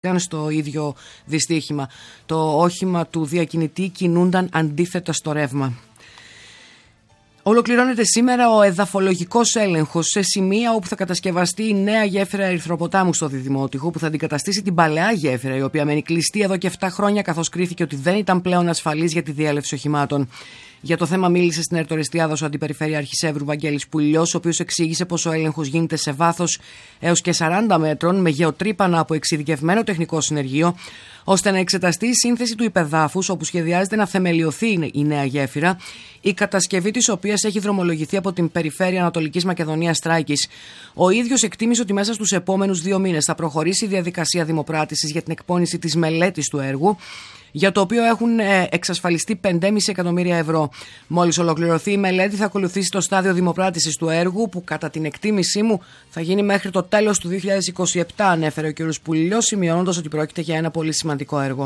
στο ίδιο δυστύχημα. Το όχημα του διακινητή κινούνταν αντίθετα στο ρεύμα. Ολοκληρώνεται σήμερα ο εδαφολογικός έλεγχος σε σημεία όπου θα κατασκευαστεί η νέα γέφυρα Ερυθροποτάμου στο Διδημότυχο, που θα αντικαταστήσει την παλαιά γέφυρα, η οποία μένει κλειστή εδώ και 7 χρόνια, καθώς κρίθηκε ότι δεν ήταν πλέον ασφαλής για τη διέλευση οχημάτων. Για το θέμα μίλησε στην Ερτοριστιάδος ο Αντιπεριφερειάρχης Εύρου Βαγγέλης Πουλιός, ο οποίος εξήγησε πως ο έλεγχος γίνεται σε βάθος έως και 40 μέτρων με γεωτρύπανα από εξειδικευμένο τεχνικό συνεργείο, ώστε να εξεταστεί η σύνθεση του υπεδάφους όπου σχεδιάζεται να θεμελιωθεί η νέα γέφυρα, η κατασκευή της οποίας έχει δρομολογηθεί από την Περιφέρεια Ανατολικής Μακεδονίας Στράικης. Ο ίδιος εκτίμησε ότι μέσα στους επόμενους 2 μήνες θα προχωρήσει η διαδικασία δημοπράτησης για την εκπόνηση της μελέτης του έργου, για το οποίο έχουν εξασφαλιστεί 5,5 εκατομμύρια ευρώ. Μόλις ολοκληρωθεί η μελέτη, θα ακολουθήσει το στάδιο δημοπράτησης του έργου, που κατά την εκτίμησή μου θα γίνει μέχρι το τέλος του 2027, ανέφερε ο κ. Πουλιός, σημειώνοντας ότι πρόκειται για ένα πολύ σημαντικό έργο.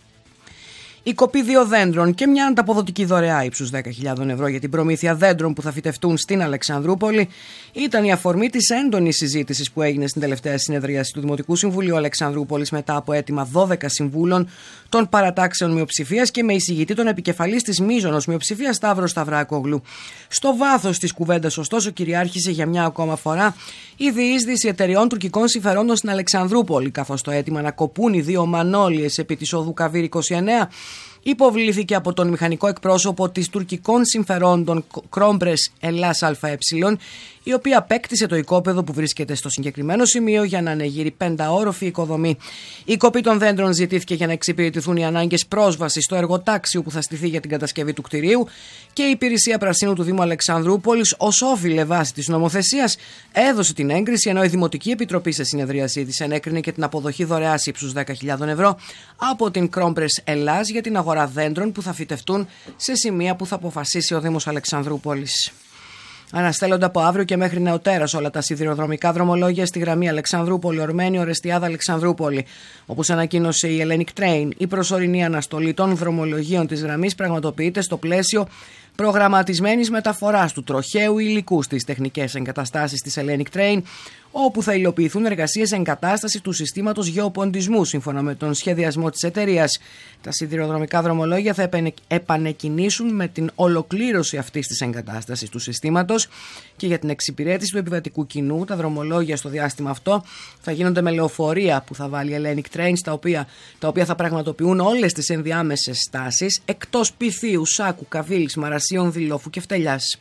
Η κοπή 2 δέντρων και μια ανταποδοτική δωρεά ύψους 10.000 ευρώ για την προμήθεια δέντρων που θα φυτευτούν στην Αλεξανδρούπολη ήταν η αφορμή της έντονης συζήτησης που έγινε στην τελευταία συνεδρίαση του Δημοτικού Συμβουλίου Αλεξανδρούπολης μετά από αίτημα 12 συμβούλων των παρατάξεων μειοψηφίας και με εισηγητή τον επικεφαλής της μείζωνος μειοψηφίας Σταύρο Σταυράκογλου. Στο βάθος της κουβέντας, ωστόσο, κυριάρχησε για μια ακόμα φορά η διείσδυση εταιριών τουρκικών συμφερόντων στην Αλεξανδρούπολη, καθώς το αίτημα να κοπούν οι 2 μανόλιες επί της οδού Καβίρ 29 υποβλήθηκε από τον μηχανικό εκπρόσωπο της τουρκικών συμφερόντων Κρόμπρες Ελλάς ΑΕ, η οποία απέκτησε το οικόπεδο που βρίσκεται στο συγκεκριμένο σημείο για να ανεγείρει 5όροφη οικοδομή. Η κοπή των δέντρων ζητήθηκε για να εξυπηρετηθούν οι ανάγκες πρόσβασης στο εργοτάξιο που θα στηθεί για την κατασκευή του κτηρίου, και η Υπηρεσία Πρασίνου του Δήμου Αλεξανδρούπολης, ως όφιλε βάση της νομοθεσίας, έδωσε την έγκριση, ενώ η Δημοτική Επιτροπή σε συνεδρίασή της ενέκρινε και την αποδοχή δωρεάς ύψους 10.000 ευρώ από την Κρόμπρες Ελλάς για την αγορά δέντρων που θα φυτευτούν σε σημεία που θα αποφασίσει ο Δήμος Αλεξανδρούπολης. Αναστέλλονται από αύριο και μέχρι νεοτέρας όλα τα σιδηροδρομικά δρομολόγια στη γραμμή Αλεξανδρούπολη-Ορμένη, Ορεστιάδα-Αλεξανδρούπολη. Όπως ανακοίνωσε η Hellenic Train, η προσωρινή αναστολή των δρομολογίων της γραμμής πραγματοποιείται στο πλαίσιο προγραμματισμένης μεταφοράς του τροχαίου υλικού στις τεχνικές εγκαταστάσεις της Hellenic Train, όπου θα υλοποιηθούν εργασίες εγκατάστασης του συστήματος γεωποντισμού σύμφωνα με τον σχεδιασμό της εταιρείας. Τα σιδηροδρομικά δρομολόγια θα επανεκκινήσουν με την ολοκλήρωση αυτής της εγκατάστασης του συστήματος, και για την εξυπηρέτηση του επιβατικού κοινού τα δρομολόγια στο διάστημα αυτό θα γίνονται με λεωφορεία που θα βάλει η Hellenic Trains, τα οποία θα πραγματοποιούν όλες τις ενδιάμεσες στάσεις εκτός Πυθίου, Σάκου, Καβίλης, Μαρασίων, Δηλόφου και Φτελιάς.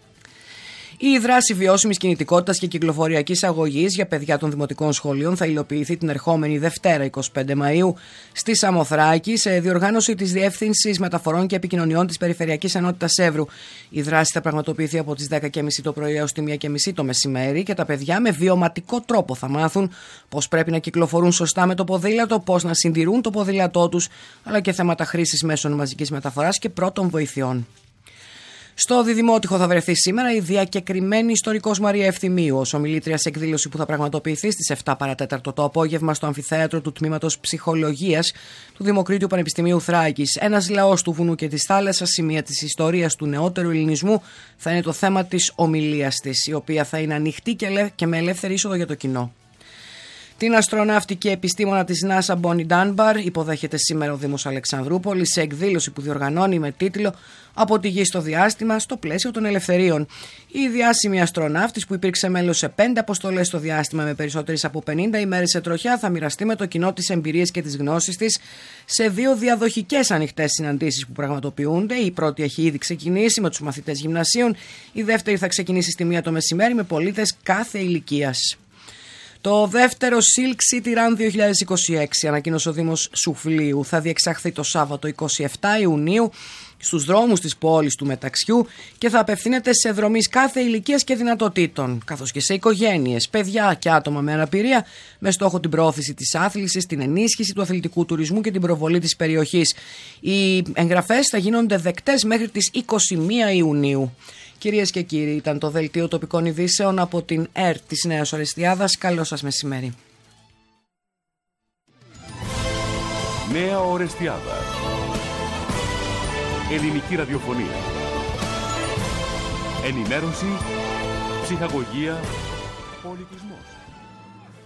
Η δράση βιώσιμης κινητικότητας και κυκλοφοριακής αγωγής για παιδιά των δημοτικών σχολείων θα υλοποιηθεί την ερχόμενη Δευτέρα 25 Μαΐου στη Σαμοθράκη, σε διοργάνωση της Διεύθυνσης Μεταφορών και Επικοινωνιών της Περιφερειακής Ενότητας Εύρου. Η δράση θα πραγματοποιηθεί από τις 10.30 το πρωί έως τη 1.30 το μεσημέρι, και τα παιδιά με βιωματικό τρόπο θα μάθουν πώς πρέπει να κυκλοφορούν σωστά με το ποδήλατο, πώς να συντηρούν το ποδήλατό τους, αλλά και θέματα χρήσης μέσων μαζικής μεταφοράς και πρώτων βοηθειών. Στο Διδημότυχο θα βρεθεί σήμερα η διακεκριμένη ιστορικός Μαρία Ευθυμίου ως ομιλήτρια σε εκδήλωση που θα πραγματοποιηθεί στις 7 παρατέταρτο το απόγευμα στο αμφιθέατρο του Τμήματος Ψυχολογίας του Δημοκρίτιου Πανεπιστημίου Θράκης. Ένας λαός του βουνού και της θάλασσας, σημεία της ιστορίας του νεότερου ελληνισμού, θα είναι το θέμα της ομιλίας της, η οποία θα είναι ανοιχτή και με ελεύθερη είσοδο για το κοινό. Την αστροναύτικη επιστήμονα της NASA Bonnie Dunbar υποδέχεται σήμερα ο Δήμος Αλεξανδρούπολης σε εκδήλωση που διοργανώνει με τίτλο «Από τη γη στο διάστημα στο πλαίσιο των ελευθερίων». Η διάσημη αστροναύτης, που υπήρξε μέλος σε 5 αποστολές στο διάστημα με περισσότερες από 50 ημέρες σε τροχιά, θα μοιραστεί με το κοινό τις εμπειρίες και τις γνώσεις της σε 2 διαδοχικές ανοιχτές συναντήσεις που πραγματοποιούνται. Η πρώτη έχει ήδη ξεκινήσει με τους μαθητές γυμνασίων, η δεύτερη θα ξεκινήσει στη 1 το μεσημέρι με πολίτες κάθε ηλικίας. Το δεύτερο Silk City Run 2026, ανακοίνωσε ο Δήμος Σουφλίου, θα διεξαχθεί το Σάββατο 27 Ιουνίου στους δρόμους της πόλης του Μεταξιού και θα απευθύνεται σε δρομείς κάθε ηλικίας και δυνατοτήτων, καθώς και σε οικογένειες, παιδιά και άτομα με αναπηρία, με στόχο την προώθηση της άθλησης, την ενίσχυση του αθλητικού τουρισμού και την προβολή της περιοχής. Οι εγγραφές θα γίνονται δεκτές μέχρι τις 21 Ιουνίου. Κυρίες και κύριοι, ήταν το Δελτίο Τοπικών Ειδήσεων από την ΕΡΤ της Νέας Ορεστιάδας. Καλό σας μεσημέρι. Νέα Ορεστιάδα. Ελληνική ραδιοφωνία. Ενημέρωση, ψυχαγωγία, πολιτισμός.